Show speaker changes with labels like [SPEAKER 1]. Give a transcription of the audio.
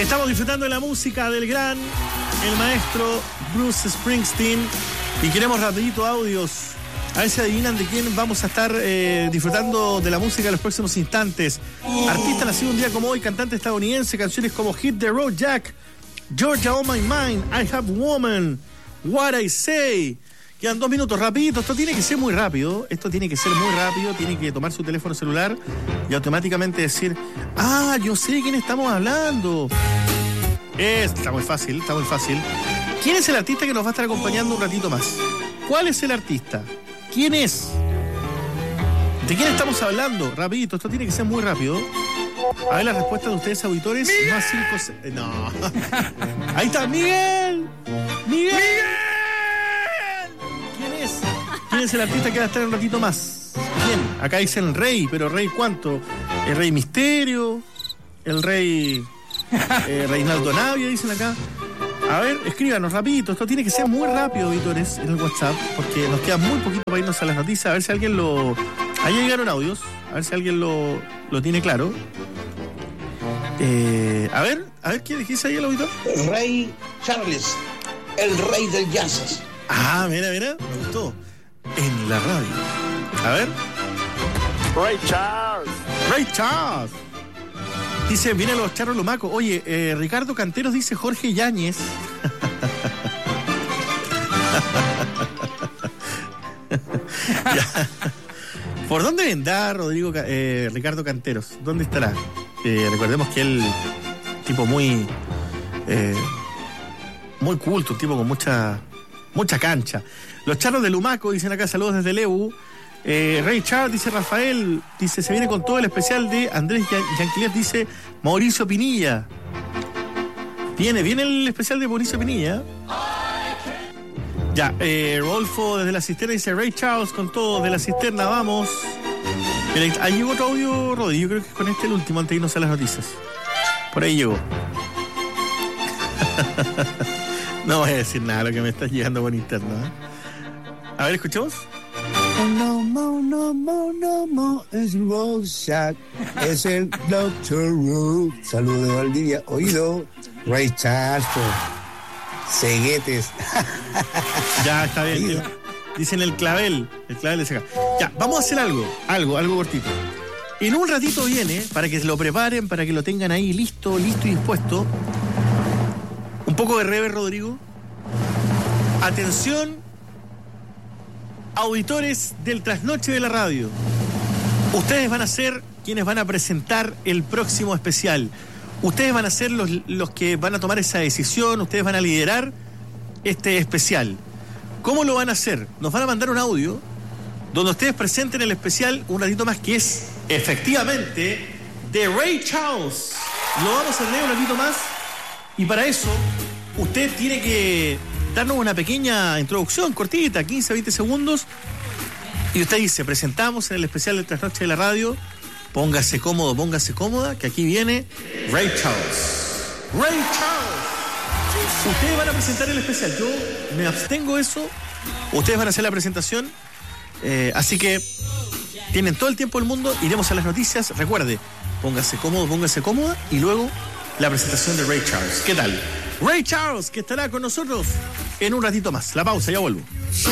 [SPEAKER 1] Estamos disfrutando de la música del gran, el maestro Bruce Springsteen, y queremos rapidito audios. A ver si adivinan de quién vamos a estar disfrutando de la música en los próximos instantes. Artista nacido un día como hoy, cantante estadounidense, canciones como Hit the Road Jack, Georgia on My Mind, I Have Woman, What I Say. Quedan 2 minutos, rapidito. Esto tiene que ser muy rápido. Tiene que tomar su teléfono celular y automáticamente decir: ah, yo sé de quién estamos hablando. Está muy fácil. ¿Quién es el artista que nos va a estar acompañando un ratito más? ¿Cuál es el artista? ¿Quién es? ¿De quién estamos hablando? Rapidito, esto tiene que ser muy rápido. A ver las respuestas de ustedes, auditores. Más 5... No. Ahí está, Miguel. ¿Quién es el artista que va a estar un ratito más? ¿Quién? Acá dicen Rey, pero Rey ¿cuánto? ¿El Rey Misterio? ¿El Rey Reinaldo Navia? Dicen acá. A ver, escríbanos rapidito. Esto tiene que ser muy rápido, auditores, en el WhatsApp, porque nos queda muy poquito para irnos a las noticias. A ver si alguien lo... Ahí llegaron audios. A ver si alguien lo tiene claro. A ver, ¿qué dice ahí el auditor?
[SPEAKER 2] Ray Charles, el rey del jazz.
[SPEAKER 1] Ah, mira, me gustó. En la radio. A ver.
[SPEAKER 3] Ray Charles.
[SPEAKER 1] Dice, vienen los charros lumacos. Oye, Ricardo Canteros dice Jorge Yáñez. ¿Por dónde vendrá Ricardo Canteros? ¿Dónde estará? Recordemos que él, tipo muy culto, un tipo con mucha cancha. Los charros de Lumaco dicen acá, saludos desde Leu. Ray Charles, dice Rafael, dice, se viene con todo el especial de Andrés Yanquilet, dice Mauricio Pinilla. Viene el especial de Mauricio Pinilla. Ya, Rodolfo desde la cisterna dice Ray Charles con todo, de la cisterna, vamos. Ahí llegó otro audio, Rodi, yo creo que con el último antes de irnos a las noticias. Por ahí llegó. No voy a decir nada lo que me está llegando por interno, ¿eh? A ver, ¿escuchamos?
[SPEAKER 4] No more, es Rorschach, es el Dr. Who. Saludos de Valdivia, oído, Ray Charles, ceguetes.
[SPEAKER 1] Ya, está bien. Dicen el clavel de sacar. Ya, vamos a hacer algo cortito. En un ratito viene, para que se lo preparen, para que lo tengan ahí listo y dispuesto. Un poco de rever, Rodrigo. Atención, auditores del Trasnoche de la Radio. Ustedes van a ser quienes van a presentar el próximo especial. Ustedes van a ser los que van a tomar esa decisión. Ustedes van a liderar este especial. ¿Cómo lo van a hacer? Nos van a mandar un audio donde ustedes presenten el especial un ratito más, que es efectivamente de Ray Charles. Lo vamos a leer un ratito más, y para eso usted tiene que darnos una pequeña introducción cortita, 15-20 segundos, y usted dice: presentamos en el especial de Trasnoche de la Radio, póngase cómodo, póngase cómoda, que aquí viene Ray Charles. Ray Charles. Ustedes van a presentar el especial, yo me abstengo eso, ustedes van a hacer la presentación, así que tienen todo el tiempo del mundo, iremos a las noticias. Recuerde, póngase cómodo, póngase cómoda, y luego la presentación de Ray Charles. ¿Qué tal? Ray Charles, que estará con nosotros en un ratito más. La pausa, ya vuelvo.